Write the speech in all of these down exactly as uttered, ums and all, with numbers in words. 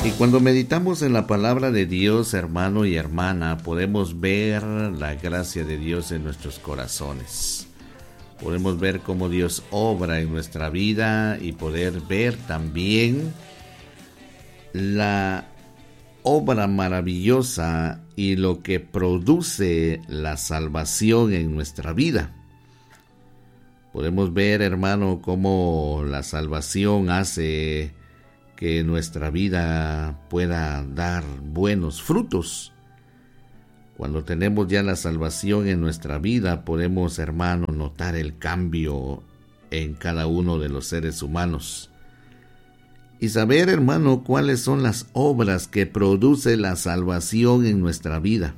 Y cuando meditamos en la palabra de Dios, hermano y hermana, podemos ver la gracia de Dios en nuestros corazones. Podemos ver cómo Dios obra en nuestra vida y poder ver también la obra maravillosa y lo que produce la salvación en nuestra vida. Podemos ver, hermano, cómo la salvación hace que nuestra vida pueda dar buenos frutos. Cuando tenemos ya la salvación en nuestra vida, podemos, hermano, notar el cambio en cada uno de los seres humanos. Y saber, hermano, cuáles son las obras que produce la salvación en nuestra vida.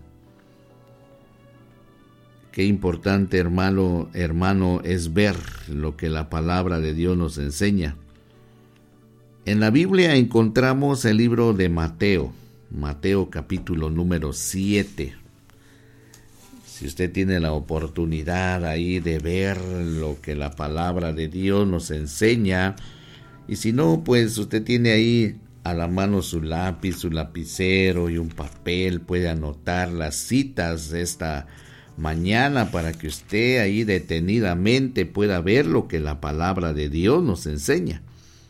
Qué importante, hermano, hermano, es ver lo que la palabra de Dios nos enseña. En la Biblia encontramos el libro de Mateo, Mateo capítulo número siete. Si usted tiene la oportunidad ahí de ver lo que la palabra de Dios nos enseña, y si no, pues usted tiene ahí a la mano su lápiz, su lapicero y un papel, puede anotar las citas de esta mañana para que usted ahí detenidamente pueda ver lo que la palabra de Dios nos enseña.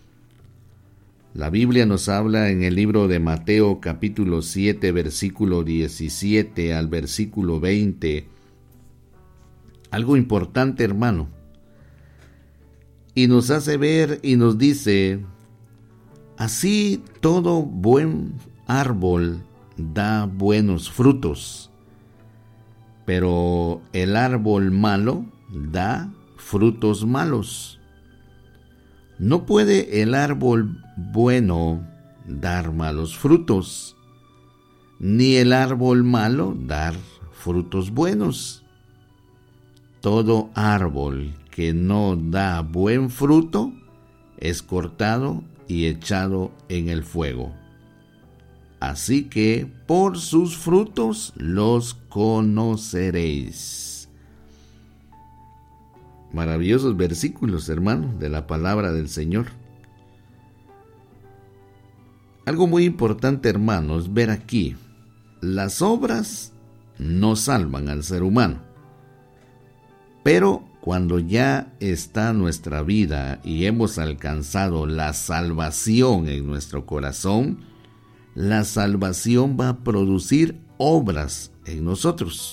La Biblia nos habla en el libro de Mateo capítulo siete, versículo diecisiete al versículo veinte. Algo importante, hermano. Y nos hace ver y nos dice: así todo buen árbol da buenos frutos, pero el árbol malo da frutos malos. No puede el árbol bueno dar malos frutos, ni el árbol malo dar frutos buenos. Todo árbol que no da buen fruto es cortado y echado en el fuego. Así que por sus frutos los conoceréis. Maravillosos versículos, hermano, de la palabra del Señor. Algo muy importante, hermanos, ver aquí: las obras no salvan al ser humano, pero cuando ya está nuestra vida y hemos alcanzado la salvación en nuestro corazón, la salvación va a producir obras en nosotros.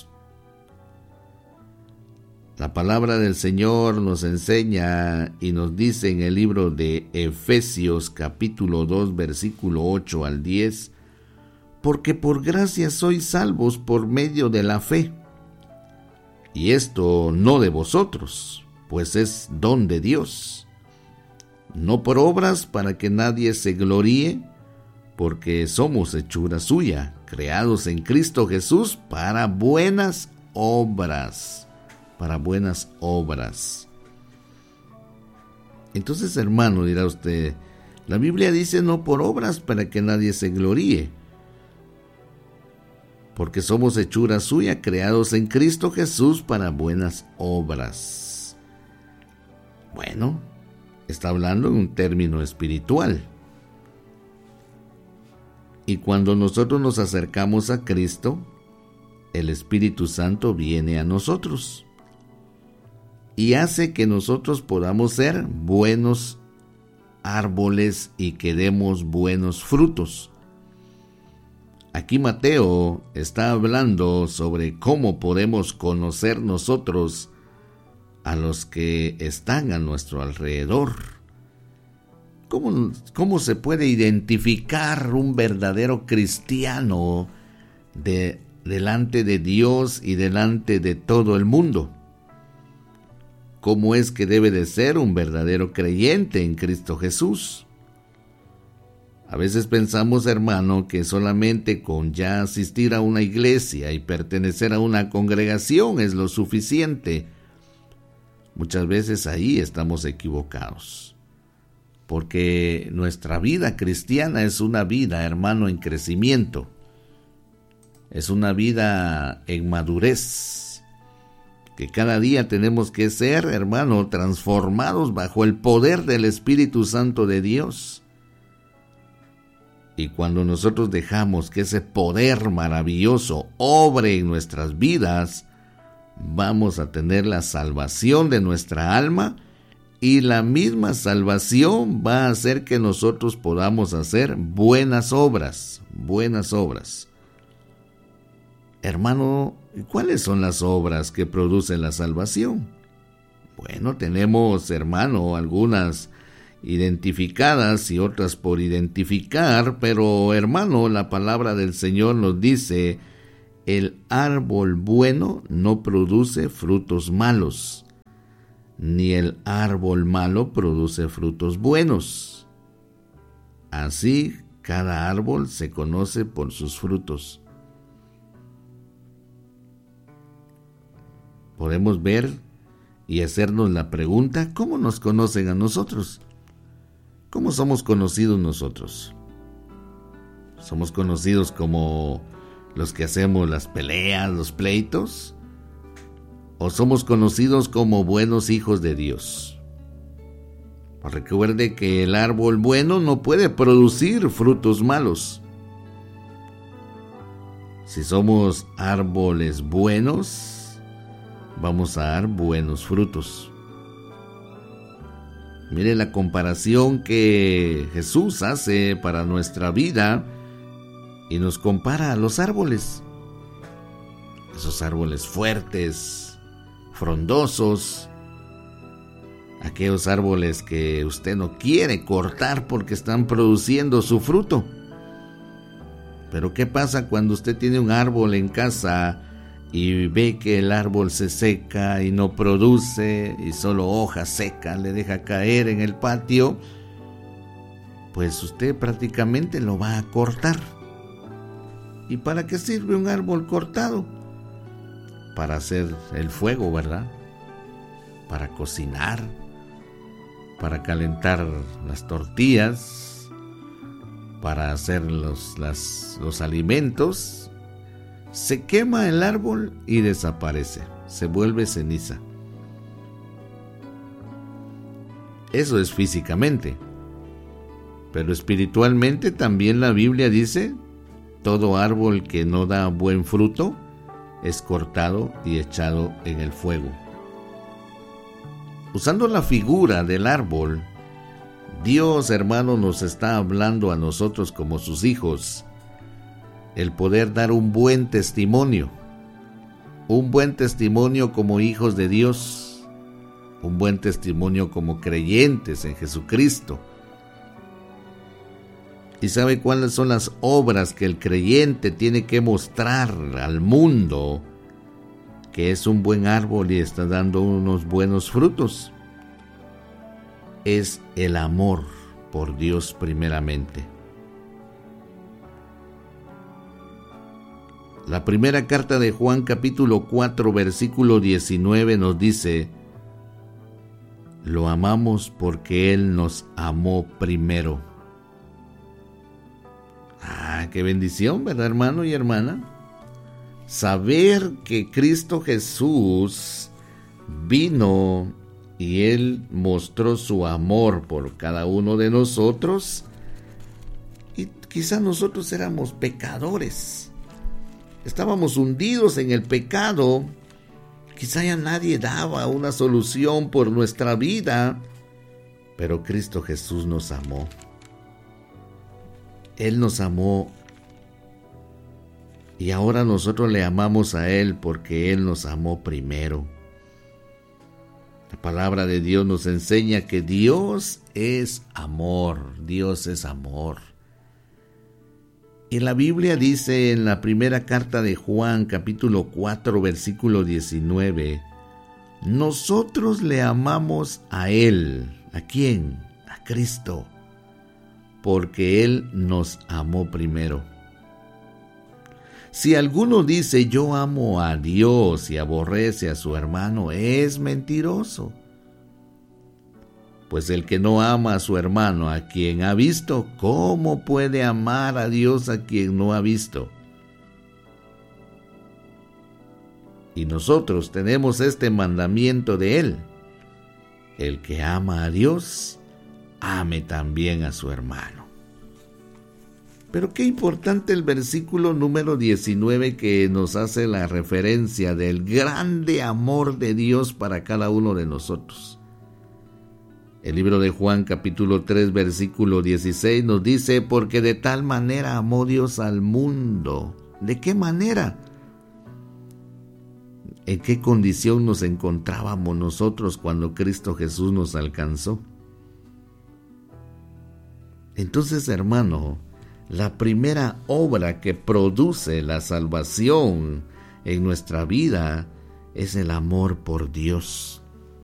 La palabra del Señor nos enseña y nos dice en el libro de Efesios capítulo dos, versículo ocho al diez, porque por gracia sois salvos por medio de la fe. Y esto no de vosotros, pues es don de Dios. No por obras para que nadie se gloríe, porque somos hechura suya, creados en Cristo Jesús para buenas obras. Para buenas obras. Entonces, hermano, dirá usted, la Biblia dice no por obras para que nadie se gloríe, porque somos hechura suya, creados en Cristo Jesús para buenas obras. Bueno, está hablando en un término espiritual. Y cuando nosotros nos acercamos a Cristo, el Espíritu Santo viene a nosotros y hace que nosotros podamos ser buenos árboles y que demos buenos frutos. Aquí Mateo está hablando sobre cómo podemos conocer nosotros a los que están a nuestro alrededor. ¿Cómo, cómo se puede identificar un verdadero cristiano de, delante de Dios y delante de todo el mundo? ¿Cómo es que debe de ser un verdadero creyente en Cristo Jesús? A veces pensamos, hermano, que solamente con ya asistir a una iglesia y pertenecer a una congregación es lo suficiente. Muchas veces ahí estamos equivocados, porque nuestra vida cristiana es una vida, hermano, en crecimiento. Es una vida en madurez, que cada día tenemos que ser, hermano, transformados bajo el poder del Espíritu Santo de Dios. Y cuando nosotros dejamos que ese poder maravilloso obre en nuestras vidas, vamos a tener la salvación de nuestra alma, y la misma salvación va a hacer que nosotros podamos hacer buenas obras, buenas obras. Hermano, ¿cuáles son las obras que producen la salvación? Bueno, tenemos, hermano, algunas identificadas y otras por identificar, pero, hermano, la palabra del Señor nos dice: el árbol bueno no produce frutos malos, ni el árbol malo produce frutos buenos. Así, cada árbol se conoce por sus frutos. Podemos ver y hacernos la pregunta: ¿cómo nos conocen a nosotros? ¿Cómo somos conocidos nosotros? ¿Somos conocidos como los que hacemos las peleas, los pleitos? ¿O somos conocidos como buenos hijos de Dios? Recuerde que el árbol bueno no puede producir frutos malos. Si somos árboles buenos, vamos a dar buenos frutos. Mire la comparación que Jesús hace para nuestra vida y nos compara a los árboles. Esos árboles fuertes, frondosos, aquellos árboles que usted no quiere cortar porque están produciendo su fruto. Pero ¿qué pasa cuando usted tiene un árbol en casa y ve que el árbol se seca y no produce y solo hoja seca le deja caer en el patio? Pues usted prácticamente lo va a cortar. ¿Y para qué sirve un árbol cortado? Para hacer el fuego, ¿verdad? Para cocinar, para calentar las tortillas, para hacer los, las, los alimentos. Se quema el árbol y desaparece, se vuelve ceniza. Eso es físicamente. Pero espiritualmente también la Biblia dice: todo árbol que no da buen fruto es cortado y echado en el fuego. Usando la figura del árbol, Dios, hermano, nos está hablando a nosotros como sus hijos, el poder dar un buen testimonio, un buen testimonio como hijos de Dios, un buen testimonio como creyentes en Jesucristo. ¿Y sabe cuáles son las obras que el creyente tiene que mostrar al mundo? Que es un buen árbol y está dando unos buenos frutos. Es el amor por Dios primeramente. La primera carta de Juan, capítulo cuatro, versículo diecinueve, nos dice: lo amamos porque Él nos amó primero. Ah, qué bendición, ¿verdad, hermano y hermana? Saber que Cristo Jesús vino y Él mostró su amor por cada uno de nosotros. Y quizá nosotros éramos pecadores. Estábamos hundidos en el pecado. Quizá ya nadie daba una solución por nuestra vida. Pero Cristo Jesús nos amó. Él nos amó. Y ahora nosotros le amamos a Él porque Él nos amó primero. La palabra de Dios nos enseña que Dios es amor. Dios es amor. Y la Biblia dice en la primera carta de Juan, capítulo cuatro, versículo diecinueve, nosotros le amamos a Él. ¿A quién? A Cristo. Porque Él nos amó primero. Si alguno dice yo amo a Dios y aborrece a su hermano, es mentiroso. Pues el que no ama a su hermano a quien ha visto, ¿cómo puede amar a Dios a quien no ha visto? Y nosotros tenemos este mandamiento de Él: el que ama a Dios, ame también a su hermano. Pero qué importante el versículo número diecinueve que nos hace la referencia del grande amor de Dios para cada uno de nosotros. El libro de Juan capítulo tres versículo dieciséis nos dice: porque de tal manera amó Dios al mundo. ¿De qué manera? ¿En qué condición nos encontrábamos nosotros cuando Cristo Jesús nos alcanzó? Entonces, hermano, la primera obra que produce la salvación en nuestra vida es el amor por Dios.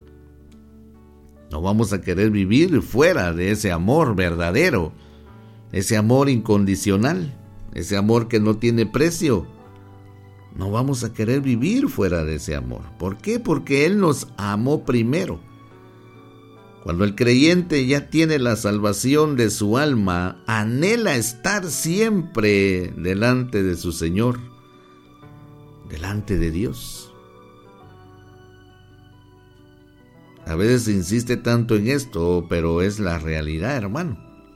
No vamos a querer vivir fuera de ese amor verdadero, ese amor incondicional, ese amor que no tiene precio. No vamos a querer vivir fuera de ese amor. ¿Por qué? Porque Él nos amó primero. Cuando el creyente ya tiene la salvación de su alma, anhela estar siempre delante de su Señor, delante de Dios. A veces se insiste tanto en esto, pero es la realidad, hermano.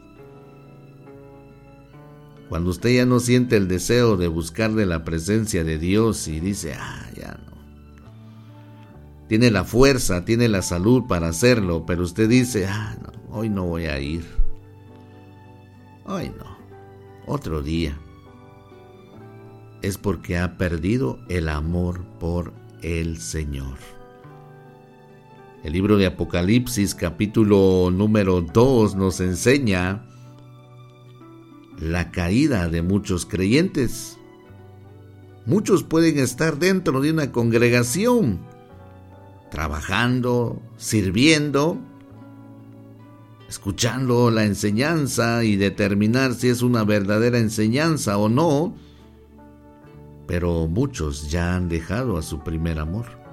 Cuando usted ya no siente el deseo de buscar de la presencia de Dios y dice, ah, ya no. Tiene la fuerza, tiene la salud para hacerlo, pero usted dice, ah, no, hoy no voy a ir. Hoy no, otro día. Es porque ha perdido el amor por el Señor. El libro de Apocalipsis, capítulo número dos, nos enseña la caída de muchos creyentes. Muchos pueden estar dentro de una congregación, trabajando, sirviendo, escuchando la enseñanza y determinar si es una verdadera enseñanza o no, pero muchos ya han dejado a su primer amor.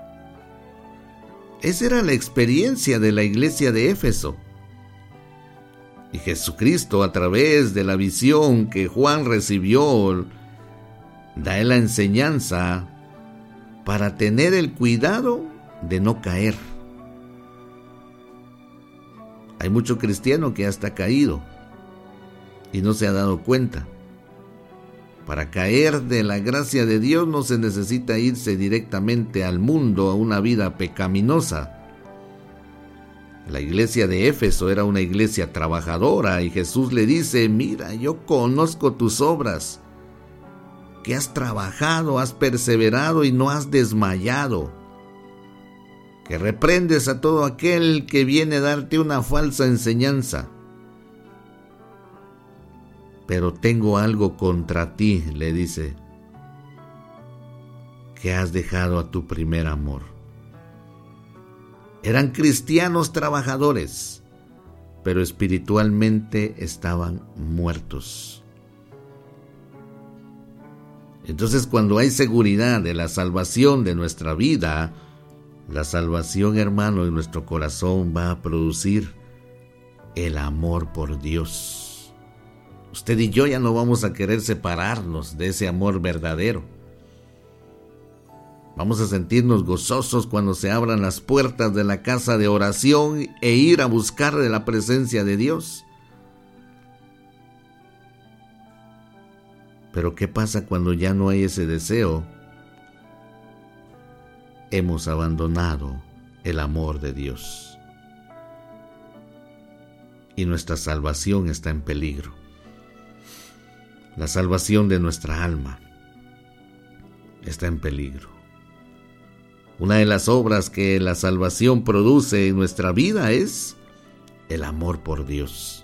Esa era la experiencia de la iglesia de Éfeso. Y Jesucristo, a través de la visión que Juan recibió, da la enseñanza para tener el cuidado de no caer. Hay mucho cristiano que hasta ha caído y no se ha dado cuenta. Para caer de la gracia de Dios no se necesita irse directamente al mundo, a una vida pecaminosa. La iglesia de Éfeso era una iglesia trabajadora y Jesús le dice, mira, yo conozco tus obras, que has trabajado, has perseverado y no has desmayado, que reprendes a todo aquel que viene a darte una falsa enseñanza. Pero tengo algo contra ti, le dice, que has dejado a tu primer amor. Eran cristianos trabajadores, pero espiritualmente estaban muertos. Entonces, cuando hay seguridad de la salvación de nuestra vida, la salvación, hermano, en nuestro corazón va a producir el amor por Dios. Usted y yo ya no vamos a querer separarnos de ese amor verdadero. Vamos a sentirnos gozosos cuando se abran las puertas de la casa de oración e ir a buscar de la presencia de Dios. Pero ¿qué pasa cuando ya no hay ese deseo? Hemos abandonado el amor de Dios. Y nuestra salvación está en peligro. La salvación de nuestra alma está en peligro. Una de las obras que la salvación produce en nuestra vida es el amor por Dios.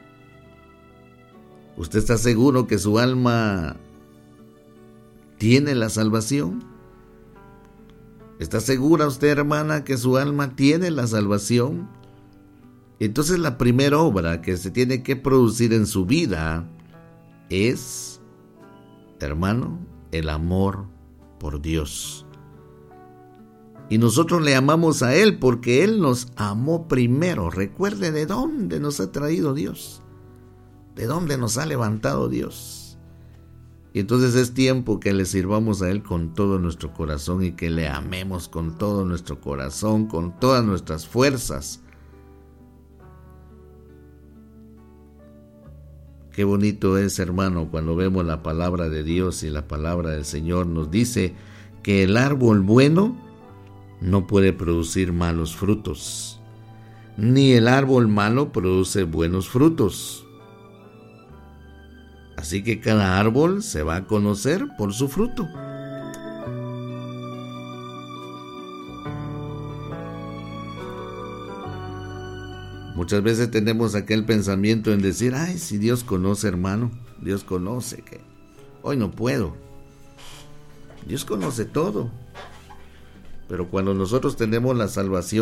¿Usted está seguro que su alma tiene la salvación? ¿Está segura usted, hermana, que su alma tiene la salvación? Entonces la primera obra que se tiene que producir en su vida es, hermano, el amor por Dios. Y nosotros le amamos a Él porque Él nos amó primero. Recuerde de dónde nos ha traído Dios, de dónde nos ha levantado Dios. Y entonces es tiempo que le sirvamos a Él con todo nuestro corazón y que le amemos con todo nuestro corazón, con todas nuestras fuerzas. Qué bonito es, hermano, cuando vemos la palabra de Dios y la palabra del Señor nos dice que el árbol bueno no puede producir malos frutos, ni el árbol malo produce buenos frutos. Así que cada árbol se va a conocer por su fruto. Muchas veces tenemos aquel pensamiento en decir, ay, si Dios conoce, hermano, Dios conoce que hoy no puedo. Dios conoce todo. Pero cuando nosotros tenemos la salvación